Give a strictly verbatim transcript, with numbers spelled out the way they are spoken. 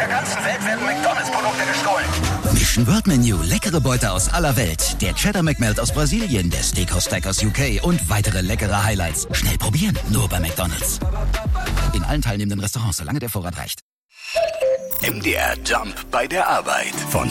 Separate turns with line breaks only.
der ganzen Welt werden McDonalds-Produkte gestohlen.
Mission World Menu. Leckere Beute aus aller Welt. Der Cheddar McMelt aus Brasilien, der Steakhouse Stack aus U K und weitere leckere Highlights. Schnell probieren, nur bei McDonalds. In allen teilnehmenden Restaurants, solange der Vorrat reicht.
M D R Jump bei der Arbeit. Von